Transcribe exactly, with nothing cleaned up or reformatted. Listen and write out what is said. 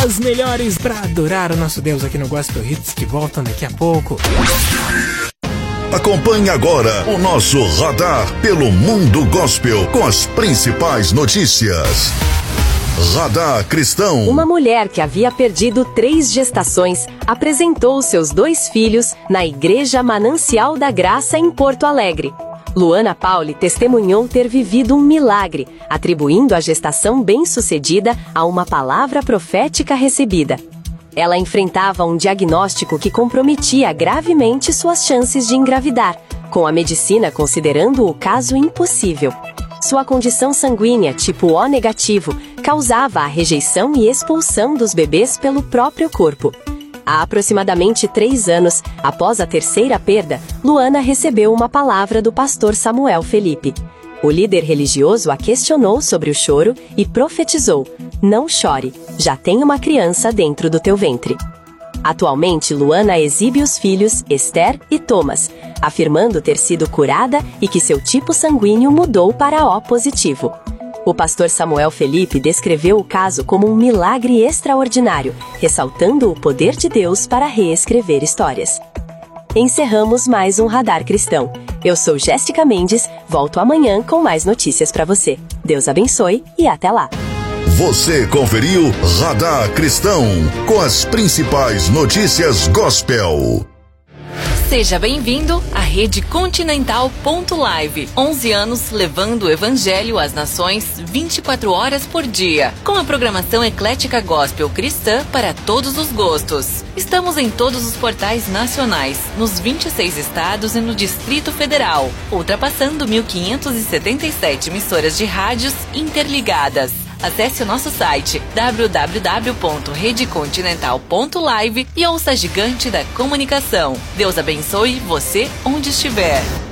As melhores pra adorar o nosso Deus aqui no Gospel Hits, que voltam daqui a pouco. Acompanhe agora o nosso radar pelo mundo gospel com as principais notícias. Radar Cristão. Uma mulher que havia perdido três gestações apresentou seus dois filhos na Igreja Manancial da Graça em Porto Alegre. Luana Pauli testemunhou ter vivido um milagre, atribuindo a gestação bem-sucedida a uma palavra profética recebida. Ela enfrentava um diagnóstico que comprometia gravemente suas chances de engravidar, com a medicina considerando o caso impossível. Sua condição sanguínea tipo O negativo causava a rejeição e expulsão dos bebês pelo próprio corpo. Há aproximadamente três anos, após a terceira perda, Luana recebeu uma palavra do pastor Samuel Felipe. O líder religioso a questionou sobre o choro e profetizou: "Não chore, já tem uma criança dentro do teu ventre." Atualmente, Luana exibe os filhos, Esther e Thomas, afirmando ter sido curada e que seu tipo sanguíneo mudou para O positivo. O pastor Samuel Felipe descreveu o caso como um milagre extraordinário, ressaltando o poder de Deus para reescrever histórias. Encerramos mais um Radar Cristão. Eu sou Jéssica Mendes, volto amanhã com mais notícias para você. Deus abençoe e até lá! Você conferiu Radar Cristão com as principais notícias gospel. Seja bem-vindo à Rede Continental ponto live. onze anos levando o Evangelho às nações vinte e quatro horas por dia. Com a programação eclética gospel cristã para todos os gostos. Estamos em todos os portais nacionais, nos vinte e seis estados e no Distrito Federal, ultrapassando mil quinhentas e setenta e sete emissoras de rádios interligadas. Acesse o nosso site w w w ponto rede continental ponto live e ouça a gigante da comunicação. Deus abençoe você onde estiver.